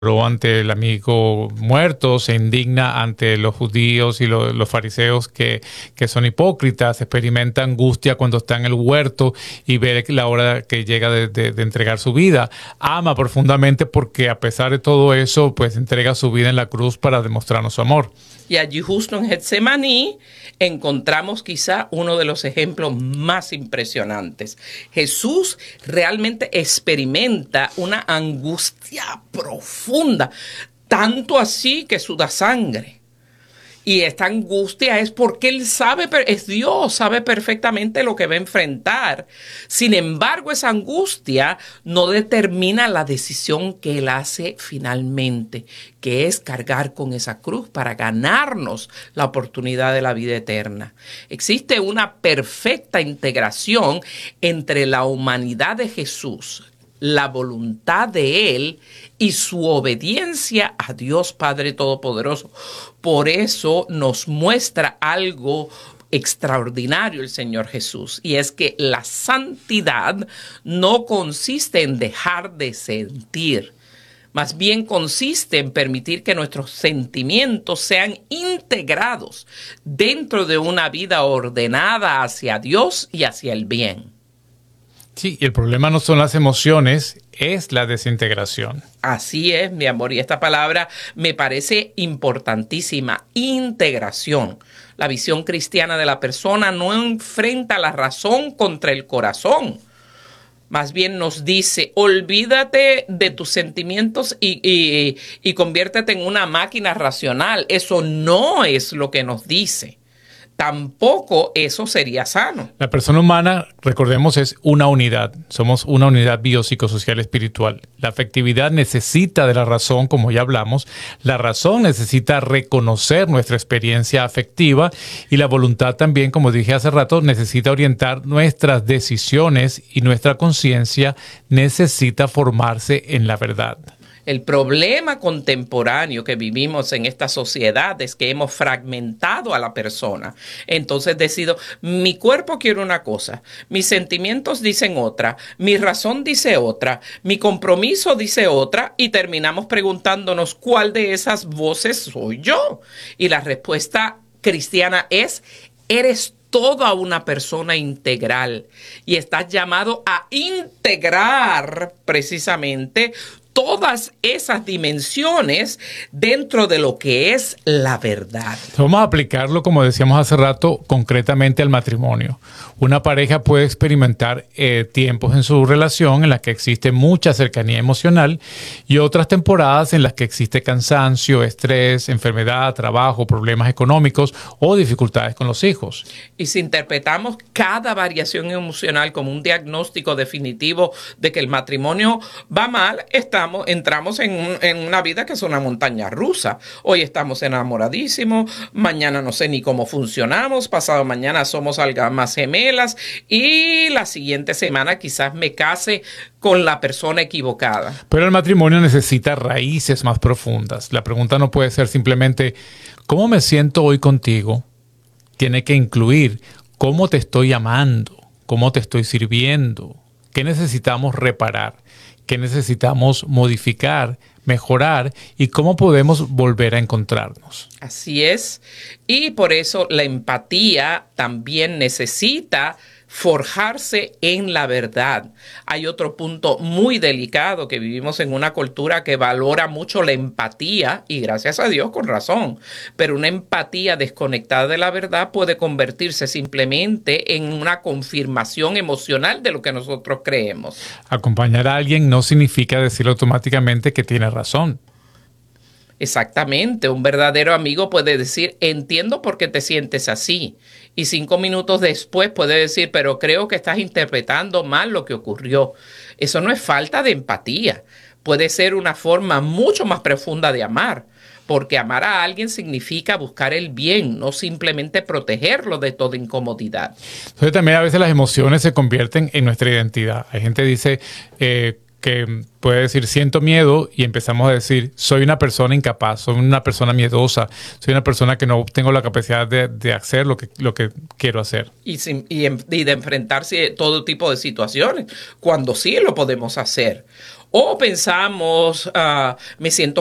ante el amigo muerto, se indigna ante los judíos y los fariseos que son hipócritas, experimenta angustia cuando está en el huerto y ve la hora que llega de entregar su vida. Ama profundamente porque a pesar de todo eso, pues entrega su vida en la cruz para demostrarnos su amor. Y allí justo en Getsemaní encontramos quizá uno de los ejemplos más impresionantes. Jesús realmente experimenta una angustia profunda, tanto así que suda sangre. Y esta angustia es porque Él sabe, es Dios, sabe perfectamente lo que va a enfrentar. Sin embargo, esa angustia no determina la decisión que Él hace finalmente, que es cargar con esa cruz para ganarnos la oportunidad de la vida eterna. Existe una perfecta integración entre la humanidad de Jesús, la voluntad de Él y su obediencia a Dios Padre Todopoderoso. Por eso nos muestra algo extraordinario el Señor Jesús, y es que la santidad no consiste en dejar de sentir, más bien consiste en permitir que nuestros sentimientos sean integrados dentro de una vida ordenada hacia Dios y hacia el bien. Sí, y el problema no son las emociones, es la desintegración. Así es, mi amor, y esta palabra me parece importantísima, integración. La visión cristiana de la persona no enfrenta la razón contra el corazón. Más bien nos dice, olvídate de tus sentimientos y conviértete en una máquina racional. Eso no es lo que nos dice. Tampoco eso sería sano. La persona humana, recordemos, es una unidad. Somos una unidad biopsicosocial espiritual. La afectividad necesita de la razón, como ya hablamos. La razón necesita reconocer nuestra experiencia afectiva y la voluntad también, como dije hace rato, necesita orientar nuestras decisiones y nuestra conciencia necesita formarse en la verdad. El problema contemporáneo que vivimos en esta sociedad es que hemos fragmentado a la persona. Entonces decido, mi cuerpo quiere una cosa, mis sentimientos dicen otra, mi razón dice otra, mi compromiso dice otra, y terminamos preguntándonos cuál de esas voces soy yo. Y la respuesta cristiana es, eres toda una persona integral y estás llamado a integrar precisamente todas esas dimensiones dentro de lo que es la verdad. Vamos a aplicarlo, como decíamos hace rato, concretamente al matrimonio. Una pareja puede experimentar tiempos en su relación en las que existe mucha cercanía emocional y otras temporadas en las que existe cansancio, estrés, enfermedad, trabajo, problemas económicos o dificultades con los hijos. Y si interpretamos cada variación emocional como un diagnóstico definitivo de que el matrimonio va mal, entramos en una vida que es una montaña rusa. Hoy estamos enamoradísimos, mañana no sé ni cómo funcionamos, pasado mañana somos almas gemelas y la siguiente semana quizás me case con la persona equivocada. Pero el matrimonio necesita raíces más profundas. La pregunta no puede ser simplemente ¿cómo me siento hoy contigo? Tiene que incluir cómo te estoy amando, cómo te estoy sirviendo, qué necesitamos reparar, qué necesitamos modificar, mejorar y cómo podemos volver a encontrarnos. Así es. Y por eso la empatía también necesita forjarse en la verdad. Hay otro punto muy delicado, que vivimos en una cultura que valora mucho la empatía, y gracias a Dios con razón, pero una empatía desconectada de la verdad puede convertirse simplemente en una confirmación emocional de lo que nosotros creemos. Acompañar a alguien no significa decir automáticamente que tiene razón. Exactamente, un verdadero amigo puede decir, entiendo por qué te sientes así. Y 5 minutos después puede decir, pero creo que estás interpretando mal lo que ocurrió. Eso no es falta de empatía. Puede ser una forma mucho más profunda de amar. Porque amar a alguien significa buscar el bien, no simplemente protegerlo de toda incomodidad. Entonces también a veces las emociones se convierten en nuestra identidad. Hay gente que dice que puede decir siento miedo y empezamos a decir soy una persona incapaz, soy una persona miedosa, soy una persona que no tengo la capacidad de hacer lo que quiero hacer. Y de enfrentarse a todo tipo de situaciones, cuando sí lo podemos hacer. O pensamos, me siento